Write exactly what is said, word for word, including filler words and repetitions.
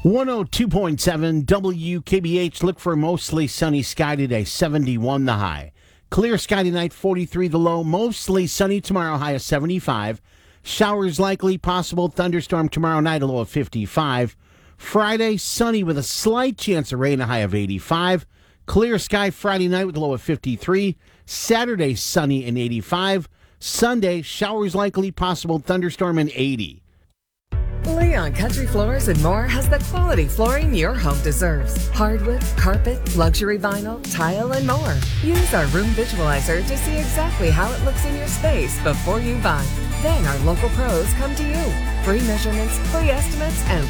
one oh two point seven W K B H. Look for mostly sunny sky today, seventy-one the high. Clear sky tonight, forty-three the low. Mostly sunny tomorrow, high of seventy-five. Showers likely, possible thunderstorm tomorrow night, a low of fifty-five. Friday, sunny with a slight chance of rain, a high of eighty-five. Clear sky Friday night with a low of fifty-three. Saturday, sunny and eighty-five. Sunday, showers likely, possible thunderstorm and eighty. Leon Country Floors and More has the quality flooring your home deserves. Hardwood, carpet, luxury vinyl, tile, and more. Use our room visualizer to see exactly how it looks in your space before you buy. Then our local pros come to you. Free measurements, free estimates, and